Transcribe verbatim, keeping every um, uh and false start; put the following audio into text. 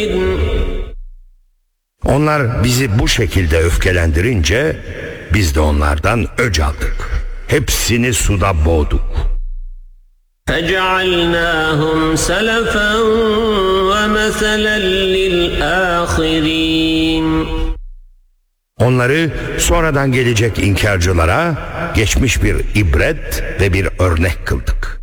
Onlar bizi bu şekilde öfkelendirince biz de onlardan öc aldık. Hepsini suda boğduk. فَجَعَلْنَاهُمْ سَلَفًا وَمَثَلًا لِلْآخِرِينَ. Onları sonradan gelecek inkarcılara geçmiş bir ibret ve bir örnek kıldık.